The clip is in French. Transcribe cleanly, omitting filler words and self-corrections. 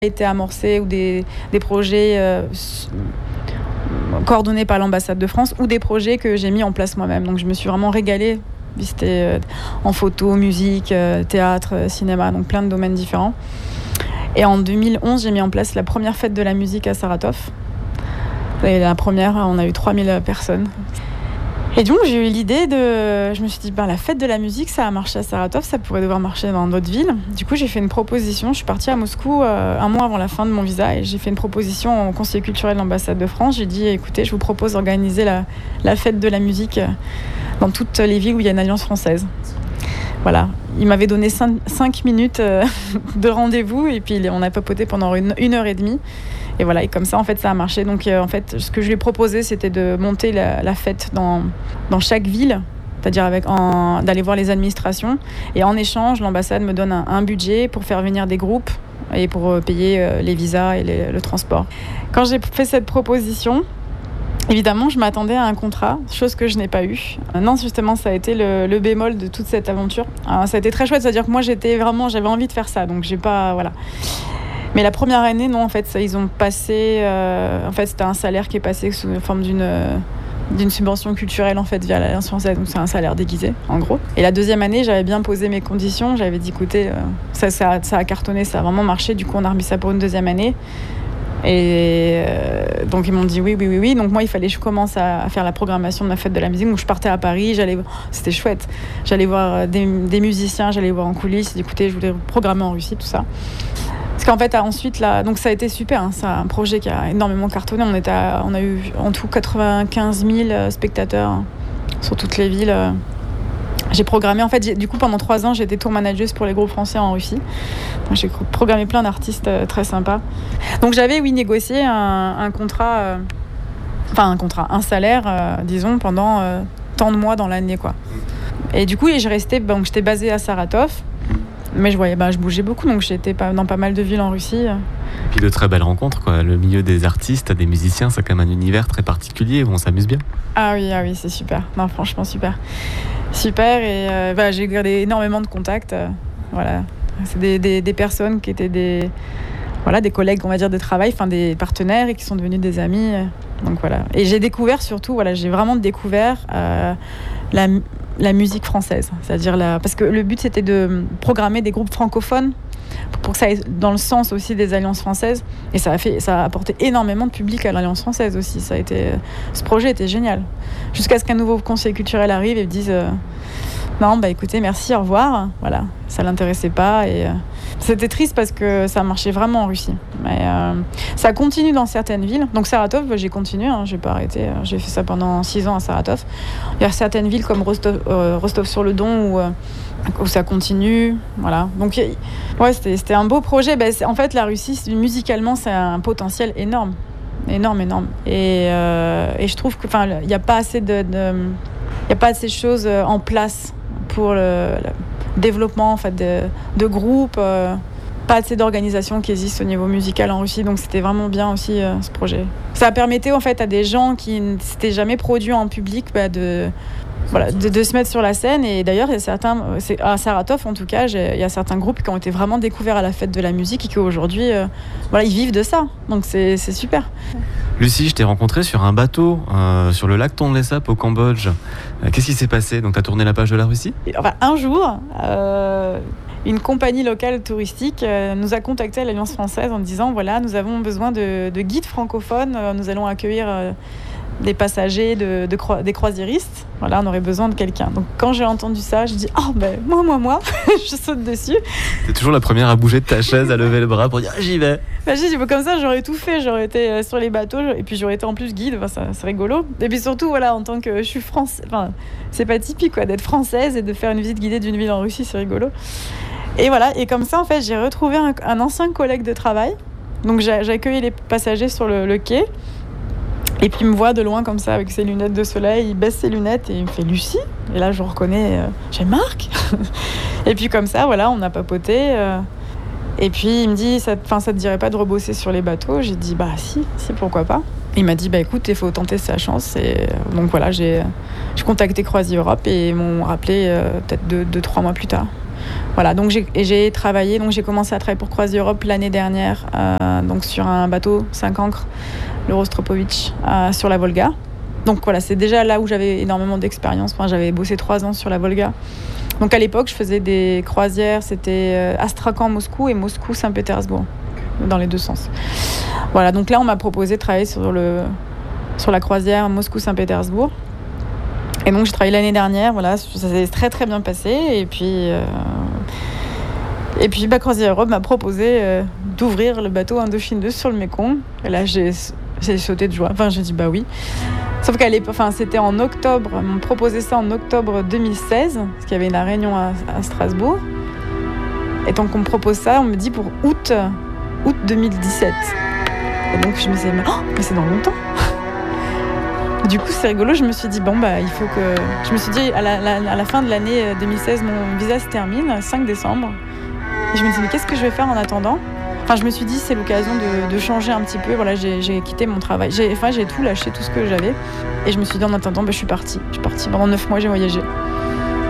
été amorcés ou des projets coordonnés par l'ambassade de France ou des projets que j'ai mis en place moi-même. Donc je me suis vraiment régalée. C'était en photo, musique, théâtre, cinéma, donc plein de domaines différents. Et en 2011, j'ai mis en place la première fête de la musique à Saratov. Et la première, on a eu 3000 personnes. Et donc j'ai eu l'idée je me suis dit, la fête de la musique, ça a marché à Saratov, ça pourrait devoir marcher dans d'autres villes. Du coup, j'ai fait une proposition. Je suis partie à Moscou un mois avant la fin de mon visa et j'ai fait une proposition au conseiller culturel de l'ambassade de France. J'ai dit, écoutez, je vous propose d'organiser la fête de la musique dans toutes les villes où il y a une alliance française. Voilà, il m'avait donné 5 minutes de rendez-vous et puis on a papoté pendant une heure et demie. Et voilà, et comme ça, en fait, ça a marché. Donc, en fait, ce que je lui ai proposé, c'était de monter la fête dans chaque ville, c'est-à-dire d'aller voir les administrations. Et en échange, l'ambassade me donne un budget pour faire venir des groupes et pour payer les visas et le transport. Quand j'ai fait cette proposition, évidemment, je m'attendais à un contrat, chose que je n'ai pas eu. Non, justement, ça a été le bémol de toute cette aventure. Alors, ça a été très chouette, c'est-à-dire que moi, j'avais envie de faire ça, donc j'ai pas, voilà. Mais la première année, non, en fait, ils ont passé... en fait, c'était un salaire qui est passé sous la forme d'une subvention culturelle, en fait, via l'Alliance française. Donc, c'est un salaire déguisé, en gros. Et la deuxième année, j'avais bien posé mes conditions. J'avais dit, écoutez, ça a cartonné, ça a vraiment marché. Du coup, on a remis ça pour une deuxième année. Et donc, ils m'ont dit oui. Donc, moi, il fallait que je commence à faire la programmation de ma fête de la musique. Donc, je partais à Paris. C'était chouette. J'allais voir des musiciens, j'allais voir en coulisses. Écoutez, je voulais programmer en Russie, tout ça. Parce qu'en fait, ensuite, donc ça a été super. C'est un projet qui a énormément cartonné. On a eu en tout 95 000 spectateurs sur toutes les villes. J'ai programmé, en fait, du coup, pendant 3 ans, j'ai été tour manager pour les groupes français en Russie. Donc, j'ai programmé plein d'artistes très sympas. Donc, j'avais, négocié un contrat, un salaire, disons, pendant tant de mois dans l'année, quoi. Et du coup, j'étais basée à Saratov. Mais je bougeais beaucoup, donc j'étais dans pas mal de villes en Russie. Et puis de très belles rencontres, quoi. Le milieu des artistes, des musiciens, c'est quand même un univers très particulier où on s'amuse bien. Ah oui, c'est super. Non, franchement, super. Super, et j'ai gardé énormément de contacts. Voilà. C'est des personnes qui étaient des collègues, on va dire, de travail, des partenaires et qui sont devenus des amis. Donc voilà. Et j'ai découvert surtout, j'ai vraiment découvert la musique française, c'est-à-dire parce que le but c'était de programmer des groupes francophones pour que ça aille dans le sens aussi des alliances françaises, et ça a apporté énormément de public à l'alliance française aussi. Ce projet était génial, jusqu'à ce qu'un nouveau conseiller culturel arrive et me dise non, écoutez, merci, au revoir. Voilà, ça l'intéressait pas et c'était triste parce que ça marchait vraiment en Russie. Mais ça continue dans certaines villes. Donc Saratov, j'ai continué, j'ai pas arrêté. J'ai fait ça pendant 6 ans à Saratov. Il y a certaines villes comme Rostov-sur-le-Don où ça continue. Voilà. Donc c'était un beau projet. En fait, la Russie, musicalement, c'est un potentiel énorme. Énorme. Et je trouve que, il n'y a pas assez il n'y a pas assez de choses en place pour le développement, en fait, de groupes, pas assez d'organisations qui existent au niveau musical en Russie. Donc c'était vraiment bien aussi ce projet. Ça permettait en fait à des gens qui ne s'étaient jamais produits en public de se mettre sur la scène. Et d'ailleurs, il y a certains, à Saratov en tout cas, il y a certains groupes qui ont été vraiment découverts à la fête de la musique et qui aujourd'hui, ils vivent de ça. Donc c'est super. Lucie, je t'ai rencontrée sur un bateau sur le lac Tonlé Sap au Cambodge. Qu'est-ce qui s'est passé ? Donc tu as tourné la page de la Russie ? Un jour, une compagnie locale touristique nous a contacté à l'Alliance française en disant voilà, nous avons besoin de guides francophones, nous allons accueillir des passagers, des croisiéristes. Voilà, on aurait besoin de quelqu'un. Donc quand j'ai entendu ça, je dis moi, je saute dessus. T'es toujours la première à bouger de ta chaise, à lever le bras pour dire j'y vais. J'ai dit comme ça, j'aurais tout fait. J'aurais été sur les bateaux et puis j'aurais été en plus guide. C'est rigolo. Et puis surtout, en tant que je suis française, c'est pas typique d'être française et de faire une visite guidée d'une ville en Russie, c'est rigolo. Et voilà. Et comme ça, en fait, j'ai retrouvé un ancien collègue de travail. Donc j'ai accueilli les passagers sur le quai. Et puis il me voit de loin comme ça avec ses lunettes de soleil, il baisse ses lunettes et il me fait Lucie. Et là je reconnais, j'ai Marc. Et puis comme ça, on a papoté. Et puis il me dit, ça te dirait pas de rebosser sur les bateaux ? J'ai dit si, pourquoi pas. Il m'a dit écoute, il faut tenter sa chance. Et donc j'ai contacté Croisière Europe et ils m'ont rappelé peut-être 2-3 mois plus tard. Voilà, donc j'ai travaillé, donc j'ai commencé à travailler pour CroisiEurope l'année dernière, donc sur un bateau 5 ancres, le Rostropovitch, sur la Volga. Donc voilà, c'est déjà là où j'avais énormément d'expérience. Enfin, j'avais bossé 3 ans sur la Volga. Donc à l'époque, je faisais des croisières, c'était Astrakhan-Moscou et Moscou-Saint-Pétersbourg, dans les 2 sens. Voilà, donc là, on m'a proposé de travailler sur la croisière Moscou-Saint-Pétersbourg. Et donc j'ai travaillé l'année dernière, voilà, ça s'est très très bien passé. Et puis CroisiEurope m'a proposé d'ouvrir le bateau Indochine 2 sur le Mékong. Et là j'ai sauté de joie, enfin j'ai dit bah oui. Sauf qu'à l'époque, c'était en octobre, on m'a proposé ça en octobre 2016, parce qu'il y avait une réunion à Strasbourg. Et donc on me propose ça, on me dit pour août 2017. Et donc je me suis dit mais c'est dans longtemps. Du coup, c'est rigolo, je me suis dit, il faut que... Je me suis dit, à la fin de l'année 2016, mon visa se termine, le 5 décembre. Et je me suis dit, mais qu'est-ce que je vais faire en attendant ? Enfin, je me suis dit, c'est l'occasion de changer un petit peu. Voilà, j'ai quitté mon travail. J'ai tout lâché, tout ce que j'avais. Et je me suis dit, en attendant, je suis partie. Pendant 9 mois, j'ai voyagé.